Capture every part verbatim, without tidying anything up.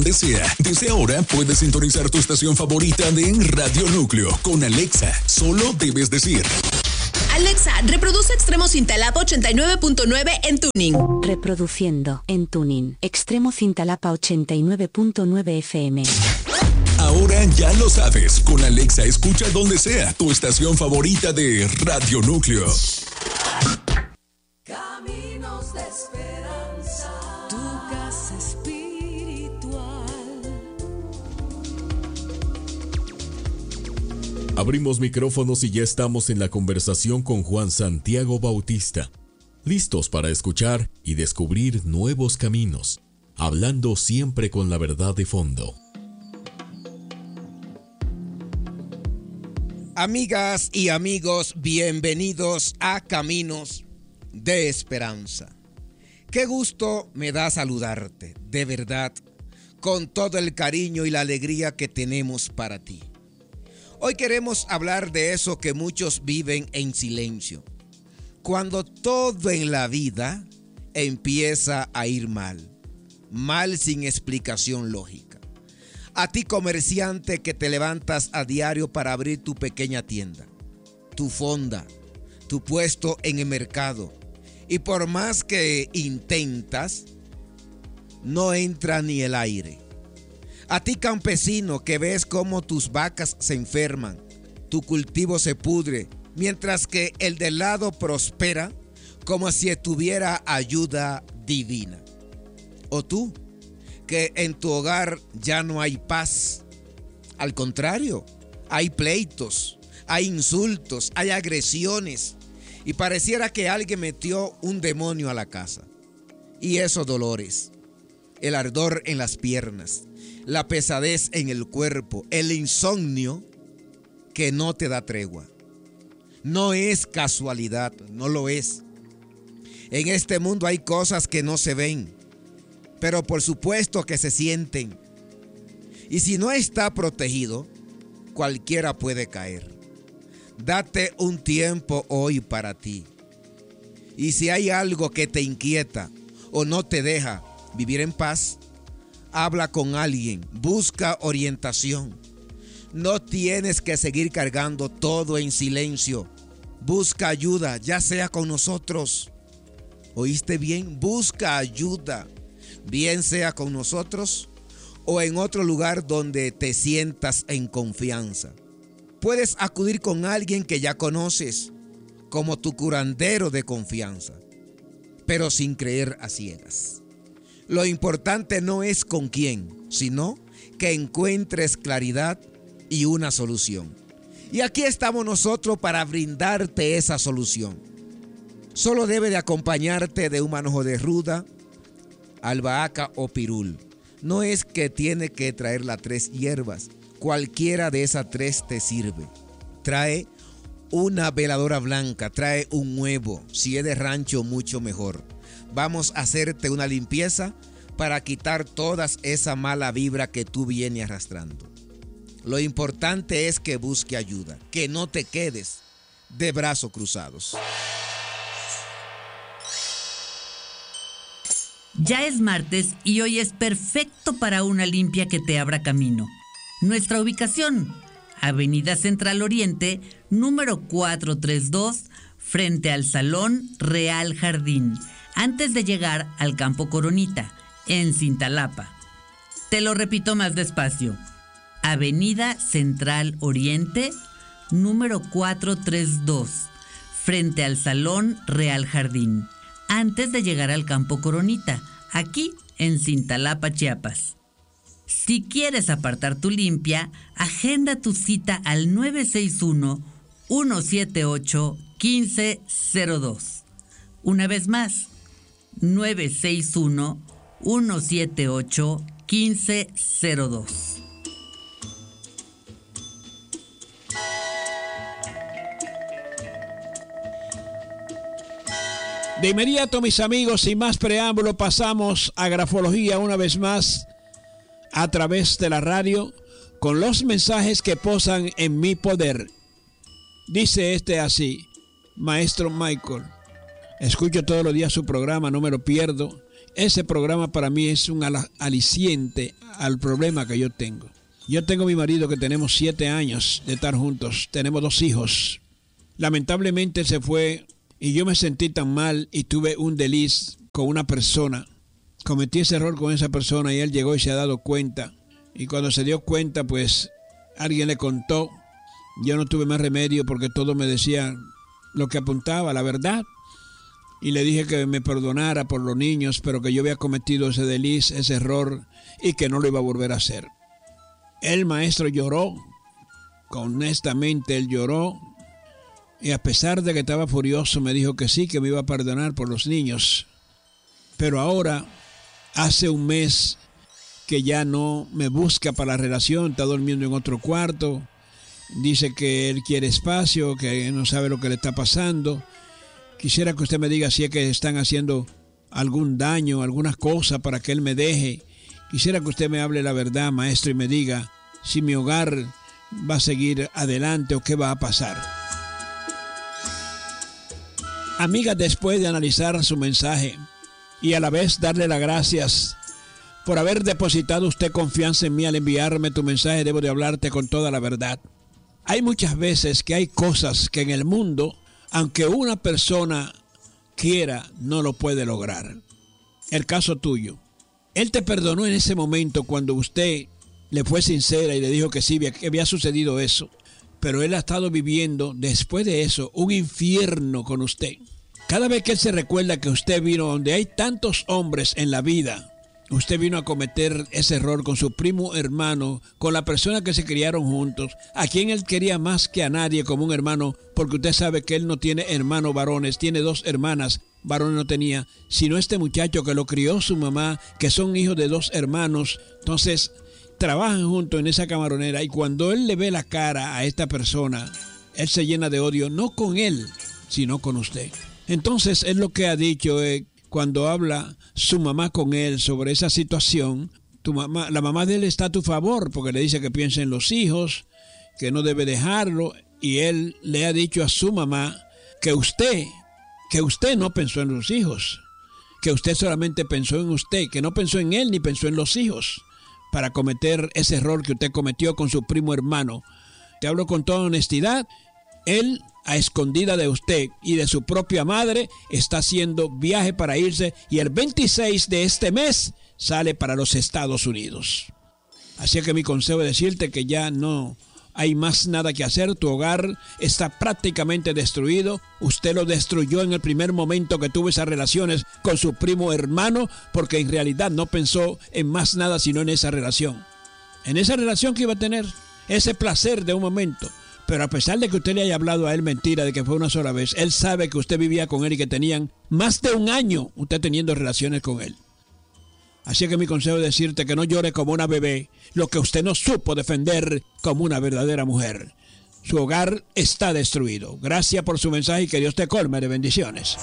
donde sea. Desde ahora puedes sintonizar tu estación favorita de Radio Núcleo con Alexa. Solo debes decir: Alexa, reproduce Extremo Cintalapa ochenta y nueve punto nueve en Tuning. Reproduciendo en Tuning. Extremo Cintalapa ochenta y nueve punto nueve F M. Ahora ya lo sabes. Con Alexa escucha donde sea tu estación favorita de Radio Núcleo. Caminos de esperanza, tu casa espiritual. Abrimos micrófonos y ya estamos en la conversación con Juan Santiago Bautista, listos para escuchar y descubrir nuevos caminos, hablando siempre con la verdad de fondo. Amigas y amigos, bienvenidos a Caminos de Esperanza. Qué gusto me da saludarte, de verdad, con todo el cariño y la alegría que tenemos para ti. Hoy queremos hablar de eso que muchos viven en silencio. Cuando todo en la vida empieza a ir mal, mal sin explicación lógica. A ti, comerciante, que te levantas a diario para abrir tu pequeña tienda, tu fonda, tu puesto en el mercado, y por más que intentas, no entra ni el aire. A ti, campesino, que ves cómo tus vacas se enferman, tu cultivo se pudre, mientras que el del lado prospera como si tuviera ayuda divina. O tú, que en tu hogar ya no hay paz. Al contrario, hay pleitos, hay insultos, hay agresiones, y pareciera que alguien metió un demonio a la casa. Y esos dolores, el ardor en las piernas, la pesadez en el cuerpo, el insomnio que no te da tregua. No es casualidad, no lo es. En este mundo hay cosas que no se ven, pero por supuesto que se sienten. Y si no está protegido, cualquiera puede caer. Date un tiempo hoy para ti. Y si hay algo que te inquieta o no te deja vivir en paz, habla con alguien, busca orientación. No tienes que seguir cargando todo en silencio. Busca ayuda, ya sea con nosotros. ¿Oíste bien? Busca ayuda. Bien sea con nosotros o en otro lugar donde te sientas en confianza. Puedes acudir con alguien que ya conoces como tu curandero de confianza, pero sin creer a ciegas. Lo importante no es con quién, sino que encuentres claridad y una solución. Y aquí estamos nosotros para brindarte esa solución. Solo debe de acompañarte de un manojo de ruda, albahaca o pirul. No es que tiene que traer las tres hierbas. Cualquiera de esas tres te sirve. Trae una veladora blanca, trae un huevo. Si es de rancho, mucho mejor. Vamos a hacerte una limpieza para quitar toda esa mala vibra que tú vienes arrastrando. Lo importante es que busque ayuda, que no te quedes de brazos cruzados. Ya es martes y hoy es perfecto para una limpia que te abra camino. Nuestra ubicación: Avenida Central Oriente, número cuatrocientos treinta y dos, frente al Salón Real Jardín, antes de llegar al Campo Coronita, en Cintalapa. Te lo repito más despacio. Avenida Central Oriente, número cuatrocientos treinta y dos, frente al Salón Real Jardín, antes de llegar al Campo Coronita, aquí en Cintalapa, Chiapas. Si quieres apartar tu limpia, agenda tu cita al nueve seis uno, uno siete ocho, uno cinco cero dos. Una vez más, nueve seis uno, uno siete ocho, uno cinco cero dos. De inmediato, mis amigos, sin más preámbulo, pasamos a grafología una vez más a través de la radio con los mensajes que posan en mi poder. Dice este así: Maestro Michael, escucho todos los días su programa, no me lo pierdo, ese programa para mí es un aliciente al problema que yo tengo. Yo tengo a mi marido que tenemos siete años de estar juntos. Tenemos dos hijos. Lamentablemente se fue y yo me sentí tan mal y tuve un desliz con una persona. Cometí ese error con esa persona y él llegó y se ha dado cuenta. Y cuando se dio cuenta, pues alguien le contó. Yo no tuve más remedio porque todo me decía lo que apuntaba, la verdad. Y le dije que me perdonara por los niños, pero que yo había cometido ese desliz, ese error, y que no lo iba a volver a hacer. El maestro lloró, honestamente él lloró, y a pesar de que estaba furioso me dijo que sí, que me iba a perdonar por los niños. Pero ahora, hace un mes que ya no me busca para la relación, está durmiendo en otro cuarto, dice que él quiere espacio, que no sabe lo que le está pasando. Quisiera que usted me diga si es que están haciendo algún daño, alguna cosa para que él me deje. Quisiera que usted me hable la verdad, maestro, y me diga si mi hogar va a seguir adelante o qué va a pasar. Amiga, después de analizar su mensaje y a la vez darle las gracias por haber depositado usted confianza en mí al enviarme tu mensaje, debo de hablarte con toda la verdad. Hay muchas veces que hay cosas que en el mundo, aunque una persona quiera, no lo puede lograr. El caso tuyo. Él te perdonó en ese momento cuando usted le fue sincera y le dijo que sí, que había sucedido eso. Pero él ha estado viviendo, después de eso, un infierno con usted. Cada vez que él se recuerda que usted vino donde hay tantos hombres en la vida, usted vino a cometer ese error con su primo hermano, con la persona que se criaron juntos, a quien él quería más que a nadie como un hermano, porque usted sabe que él no tiene hermanos varones, tiene dos hermanas, varones no tenía, sino este muchacho que lo crió su mamá, que son hijos de dos hermanos. Entonces, trabajan juntos en esa camaronera y cuando él le ve la cara a esta persona, él se llena de odio, no con él, sino con usted. Entonces, es lo que ha dicho eh, cuando habla su mamá con él sobre esa situación. Tu mamá, la mamá de él está a tu favor porque le dice que piense en los hijos, que no debe dejarlo, y él le ha dicho a su mamá que usted, que usted no pensó en los hijos, que usted solamente pensó en usted, que no pensó en él ni pensó en los hijos para cometer ese error que usted cometió con su primo hermano. Te hablo con toda honestidad. Él, a escondida de usted y de su propia madre, está haciendo viaje para irse y el veintiséis de este mes sale para los Estados Unidos. Así que mi consejo es decirte que ya no hay más nada que hacer. Tu hogar está prácticamente destruido. Usted lo destruyó en el primer momento que tuvo esas relaciones con su primo hermano, porque en realidad no pensó en más nada sino en esa relación. En esa relación que iba a tener, ese placer de un momento. Pero a pesar de que usted le haya hablado a él mentira de que fue una sola vez, él sabe que usted vivía con él y que tenían más de un año usted teniendo relaciones con él. Así que mi consejo es decirte que no llore como una bebé lo que usted no supo defender como una verdadera mujer. Su hogar está destruido. Gracias por su mensaje y que Dios te colme de bendiciones.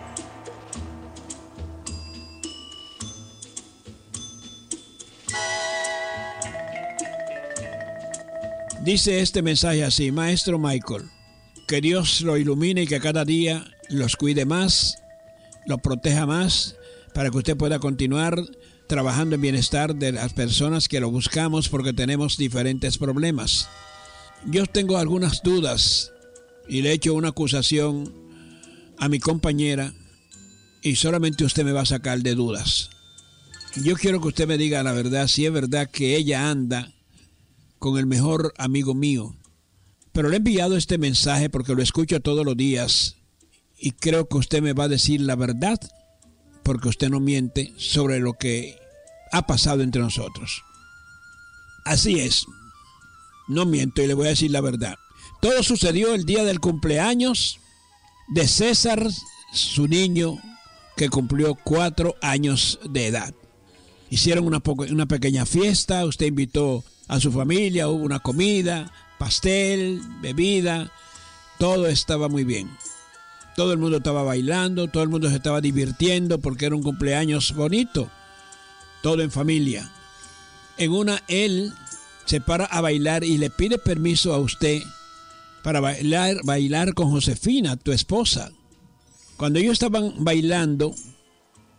Dice este mensaje así: Maestro Michael, que Dios lo ilumine y que cada día los cuide más, los proteja más, para que usted pueda continuar trabajando en bienestar de las personas que lo buscamos, porque tenemos diferentes problemas. Yo tengo algunas dudas y le he hecho una acusación a mi compañera y solamente usted me va a sacar de dudas. Yo quiero que usted me diga la verdad, si es verdad que ella anda con el mejor amigo mío. Pero le he enviado este mensaje porque lo escucho todos los días y creo que usted me va a decir la verdad, porque usted no miente sobre lo que ha pasado entre nosotros. Así es, no miento y le voy a decir la verdad. Todo sucedió el día del cumpleaños de César, su niño, que cumplió cuatro años de edad. Hicieron una, una pequeña fiesta, usted invitó a su familia, hubo una comida, pastel, bebida, todo estaba muy bien. Todo el mundo estaba bailando, todo el mundo se estaba divirtiendo porque era un cumpleaños bonito, todo en familia. En una, él se para a bailar y le pide permiso a usted para bailar, bailar con Josefina, tu esposa. Cuando ellos estaban bailando,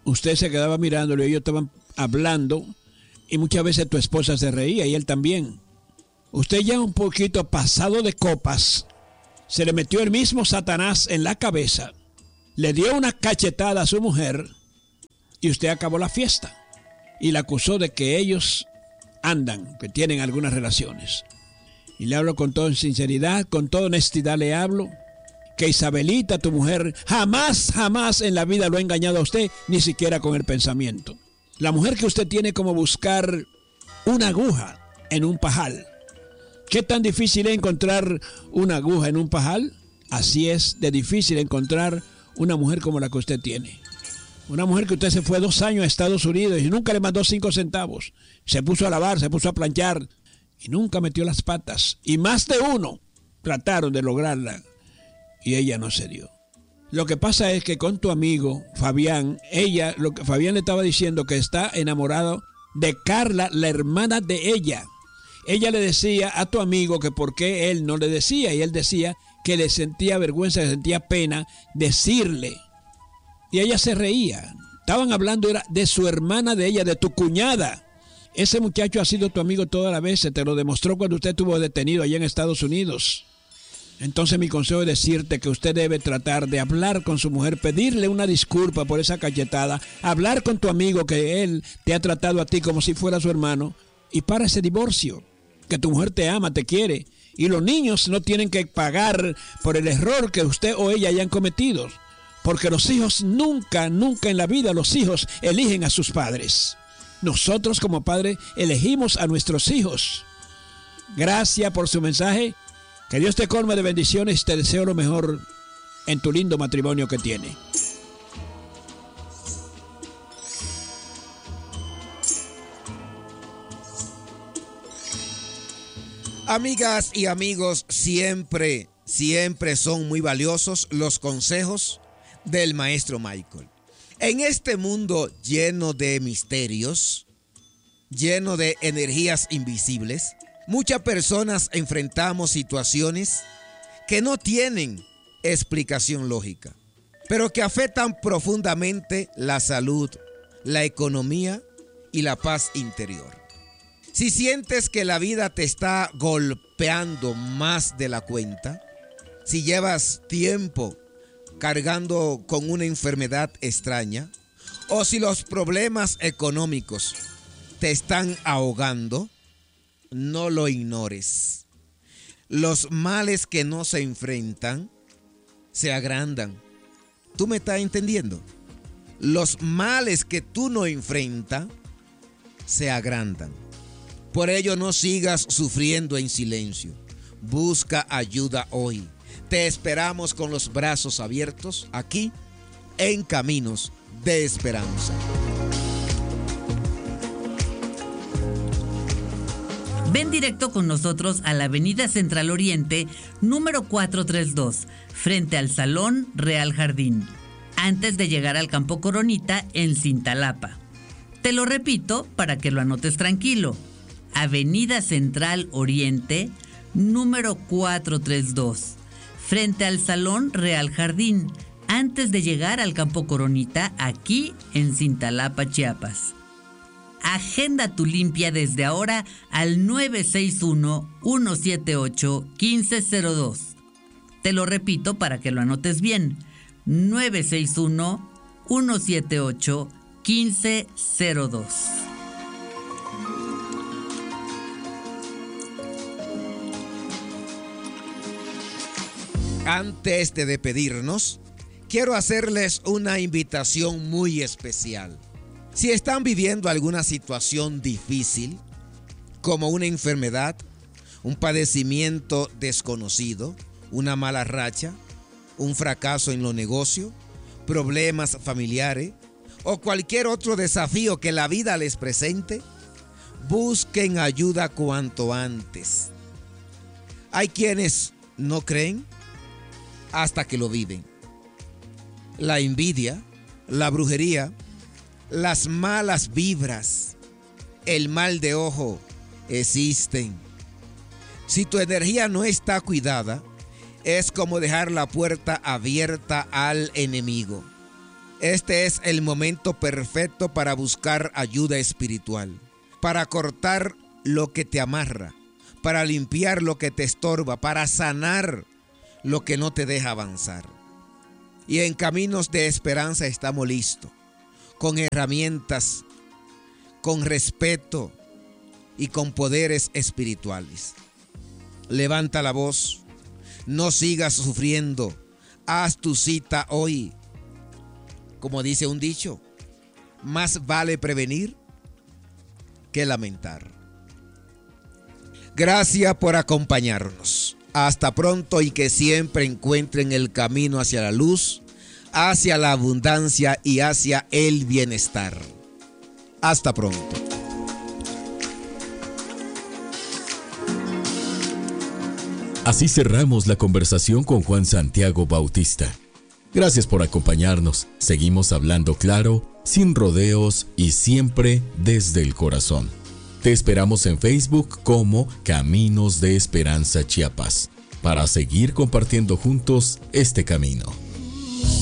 usted se quedaba mirándolo y ellos estaban hablando y muchas veces tu esposa se reía y él también. Usted ya un poquito pasado de copas, se le metió el mismo Satanás en la cabeza, le dio una cachetada a su mujer y usted acabó la fiesta y la acusó de que ellos andan, que tienen algunas relaciones. Y le hablo con toda sinceridad, con toda honestidad le hablo, que Isabelita, tu mujer, jamás, jamás en la vida lo ha engañado a usted, ni siquiera con el pensamiento. La mujer que usted tiene como buscar una aguja en un pajal. ¿Qué tan difícil es encontrar una aguja en un pajal? Así es de difícil encontrar una mujer como la que usted tiene. Una mujer que usted se fue dos años a Estados Unidos y nunca le mandó cinco centavos. Se puso a lavar, se puso a planchar y nunca metió las patas. Y más de uno trataron de lograrla y ella no se dio. Lo que pasa es que con tu amigo Fabián, ella, lo que Fabián le estaba diciendo que está enamorado de Carla, la hermana de ella. Ella le decía a tu amigo que por qué él no le decía, y él decía que le sentía vergüenza, le sentía pena decirle. Y ella se reía. Estaban hablando era de su hermana de ella, de tu cuñada. Ese muchacho ha sido tu amigo toda la vez, se te lo demostró cuando usted estuvo detenido allá en Estados Unidos. Entonces mi consejo es decirte que usted debe tratar de hablar con su mujer, pedirle una disculpa por esa cachetada, hablar con tu amigo que él te ha tratado a ti como si fuera su hermano y para ese divorcio, que tu mujer te ama, te quiere y los niños no tienen que pagar por el error que usted o ella hayan cometido, porque los hijos nunca, nunca en la vida los hijos eligen a sus padres. Nosotros como padres elegimos a nuestros hijos. Gracias por su mensaje. Que Dios te colme de bendiciones. Te deseo lo mejor en tu lindo matrimonio que tiene. Amigas y amigos, siempre, siempre son muy valiosos los consejos del maestro Michael. En este mundo lleno de misterios, lleno de energías invisibles, muchas personas enfrentamos situaciones que no tienen explicación lógica, pero que afectan profundamente la salud, la economía y la paz interior. Si sientes que la vida te está golpeando más de la cuenta, si llevas tiempo cargando con una enfermedad extraña, o si los problemas económicos te están ahogando, no lo ignores. Los males que no se enfrentan se agrandan. ¿Tú me estás entendiendo? Los males que tú no enfrentas se agrandan. Por ello no sigas sufriendo en silencio. Busca ayuda hoy. Te esperamos con los brazos abiertos aquí en Caminos de Esperanza. Ven directo con nosotros a la Avenida Central Oriente, número cuatrocientos treinta y dos, frente al Salón Real Jardín, antes de llegar al Campo Coronita en Cintalapa. Te lo repito para que lo anotes tranquilo. Avenida Central Oriente, número cuatrocientos treinta y dos, frente al Salón Real Jardín, antes de llegar al Campo Coronita, aquí en Cintalapa, Chiapas. Agenda tu limpia desde ahora al nueve seis uno, uno siete ocho, uno cinco cero dos. Te lo repito para que lo anotes bien. nueve seis uno, uno siete ocho, uno cinco cero dos. Antes de despedirnos, quiero hacerles una invitación muy especial. Si están viviendo alguna situación difícil, como una enfermedad, un padecimiento desconocido, una mala racha, un fracaso en los negocios, problemas familiares o cualquier otro desafío que la vida les presente, busquen ayuda cuanto antes. Hay quienes no creen hasta que lo viven. La envidia, la brujería, las malas vibras, el mal de ojo existen. Si tu energía no está cuidada, es como dejar la puerta abierta al enemigo. Este es el momento perfecto para buscar ayuda espiritual, para cortar lo que te amarra, para limpiar lo que te estorba, para sanar lo que no te deja avanzar. Y en Caminos de Esperanza estamos listos, con herramientas, con respeto y con poderes espirituales. Levanta la voz, no sigas sufriendo, haz tu cita hoy. Como dice un dicho, más vale prevenir que lamentar. Gracias por acompañarnos. Hasta pronto y que siempre encuentren el camino hacia la luz, hacia la abundancia y hacia el bienestar. Hasta pronto. Así cerramos la conversación con Juan Santiago Bautista. Gracias por acompañarnos. Seguimos hablando claro, sin rodeos y siempre desde el corazón. Te esperamos en Facebook como Caminos de Esperanza Chiapas para seguir compartiendo juntos este camino.